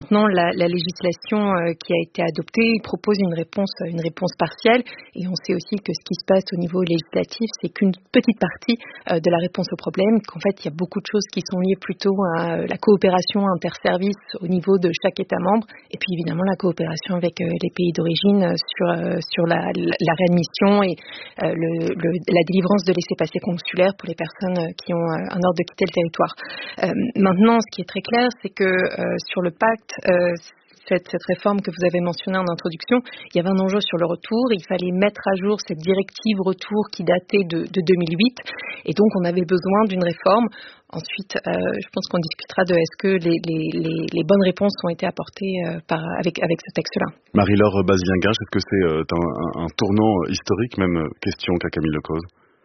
Maintenant, la législation qui a été adoptée propose une réponse partielle. Et on sait aussi que ce qui se passe au niveau législatif, c'est qu'une petite partie de la réponse au problème, qu'en fait, il y a beaucoup de choses qui sont liées plutôt à la coopération interservices au niveau de chaque État membre, et puis évidemment la coopération avec les pays d'origine sur la réadmission et la délivrance de laissez-passer consulaires pour les personnes qui ont un ordre de quitter le territoire. Maintenant, ce qui est très clair, c'est que sur le pacte, cette réforme que vous avez mentionnée en introduction, il y avait un enjeu sur le retour. Il fallait mettre à jour cette directive retour qui datait de 2008. Et donc, on avait besoin d'une réforme. Ensuite, je pense qu'on discutera de est-ce que les bonnes réponses ont été apportées avec ce texte-là. Marie-Laure Baziengache, est-ce que c'est un tournant historique, même question qu'a Camille Lecause?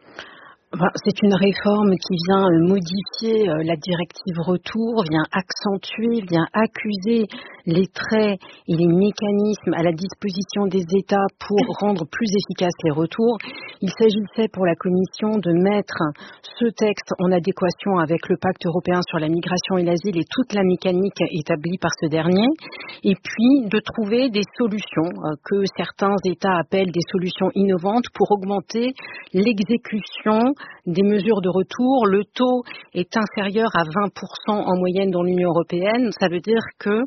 C'est une réforme qui vient modifier la directive retour, vient accentuer, vient accuser les traits et les mécanismes à la disposition des États pour rendre plus efficaces les retours. Il s'agissait pour la Commission de mettre ce texte en adéquation avec le pacte européen sur la migration et l'asile et toute la mécanique établie par ce dernier, et puis de trouver des solutions que certains États appellent des solutions innovantes pour augmenter l'exécution des mesures de retour. Le taux est inférieur à 20% en moyenne dans l'Union européenne. Ça veut dire que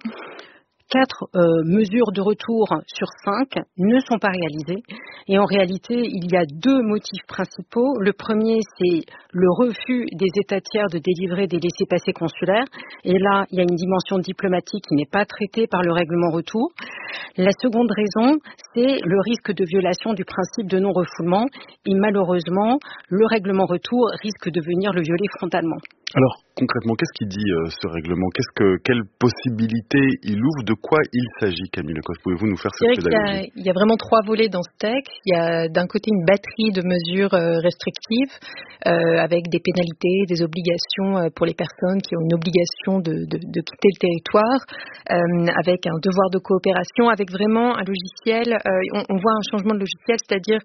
4 mesures de retour sur 5 ne sont pas réalisées. Et en réalité, il y a 2 motifs principaux. Le premier, c'est le refus des États tiers de délivrer des laissez-passer consulaires. Et là, il y a une dimension diplomatique qui n'est pas traitée par le règlement retour. La seconde raison, c'est le risque de violation du principe de non-refoulement. Et malheureusement, le règlement retour risque de venir le violer frontalement. Alors, concrètement, qu'est-ce qu'il dit ce règlement? Quelle possibilité il ouvre? De quoi il s'agit, Camille Lecause? Pouvez-vous nous faire cette pédagogie? Il y a vraiment 3 volets dans ce texte. Il y a d'un côté une batterie de mesures restrictives avec des pénalités, des obligations pour les personnes qui ont une obligation de quitter le territoire, avec un devoir de coopération, avec vraiment un logiciel. On voit un changement de logiciel, c'est-à-dire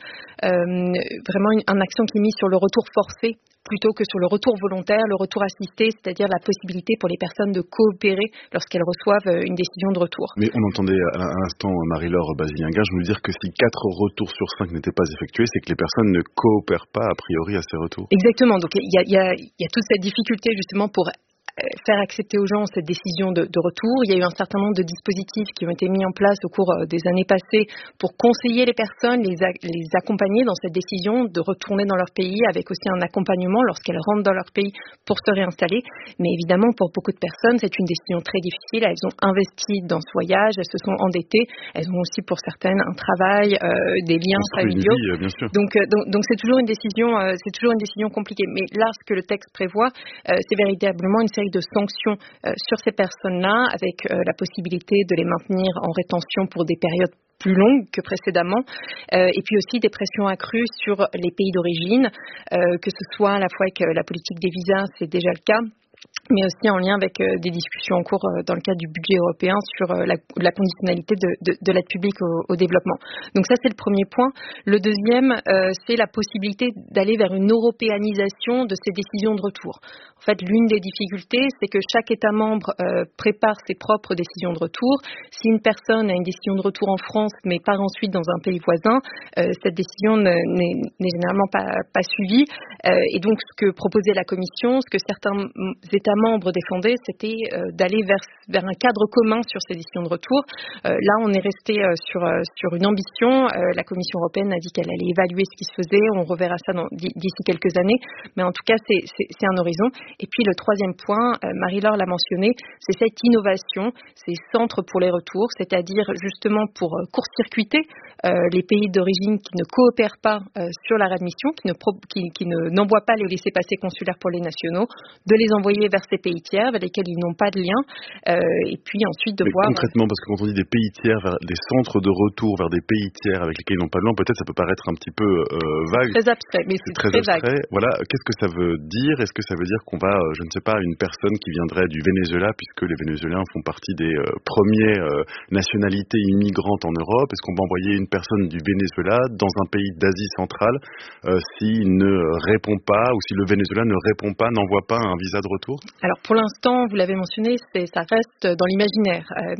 vraiment un accent qui est mis sur le retour forcé plutôt que sur le retour volontaire, le retour assisté, c'est-à-dire la possibilité pour les personnes de coopérer lorsqu'elles reçoivent une décision de retour. Mais on entendait à l'instant Marie-Laure Baziengache nous dire que si 4 retours sur 5 n'étaient pas effectués, c'est que les personnes ne coopèrent pas a priori à ces retours. Exactement, donc il y a toute cette difficulté justement pour faire accepter aux gens cette décision de retour. Il y a eu un certain nombre de dispositifs qui ont été mis en place au cours des années passées pour conseiller les personnes, les accompagner dans cette décision de retourner dans leur pays, avec aussi un accompagnement lorsqu'elles rentrent dans leur pays pour se réinstaller. Mais évidemment, pour beaucoup de personnes, c'est une décision très difficile. Elles ont investi dans ce voyage, elles se sont endettées, elles ont aussi pour certaines un travail, des liens familiaux. Bien sûr. Donc c'est toujours une décision compliquée. Mais là, ce que le texte prévoit, c'est véritablement une série de sanctions sur ces personnes-là, avec la possibilité de les maintenir en rétention pour des périodes plus longues que précédemment, et puis aussi des pressions accrues sur les pays d'origine, que ce soit à la fois avec la politique des visas, c'est déjà le cas, mais aussi en lien avec des discussions en cours dans le cadre du budget européen sur la conditionnalité de l'aide publique au développement. Donc ça, c'est le premier point. Le deuxième, c'est la possibilité d'aller vers une européanisation de ces décisions de retour. En fait, l'une des difficultés, c'est que chaque État membre prépare ses propres décisions de retour. Si une personne a une décision de retour en France, mais part ensuite dans un pays voisin, cette décision n'est généralement pas suivie. Et donc, ce que proposait la Commission, ce que certains États membres défendaient, c'était d'aller vers un cadre commun sur ces décisions de retour. Là, on est resté sur une ambition. La Commission européenne a dit qu'elle allait évaluer ce qui se faisait. On reverra ça d'ici quelques années. Mais en tout cas, c'est un horizon. Et puis, le troisième point, Marie-Laure l'a mentionné, c'est cette innovation, ces centres pour les retours, c'est-à-dire justement pour court-circuiter les pays d'origine qui ne coopèrent pas sur la réadmission, qui n'envoient pas les laissez-passer consulaires pour les nationaux, de les envoyer vers ces pays tiers vers lesquels ils n'ont pas de lien, et puis ensuite de voir... Concrètement, parce que quand on dit des pays tiers, vers des centres de retour vers des pays tiers avec lesquels ils n'ont pas de lien, peut-être ça peut paraître un petit peu vague. C'est très abstrait, mais c'est très abstrait. vague. Voilà, qu'est-ce que ça veut dire? Est-ce que ça veut dire qu'on va, je ne sais pas, une personne qui viendrait du Venezuela, puisque les Vénézuéliens font partie des premières nationalités immigrantes en Europe, est-ce qu'on va envoyer une personne du Venezuela dans un pays d'Asie centrale s'il ne répond pas, ou si le Venezuela ne répond pas, n'envoie pas un visa de retour? Alors pour l'instant, vous l'avez mentionné, ça reste dans l'imaginaire.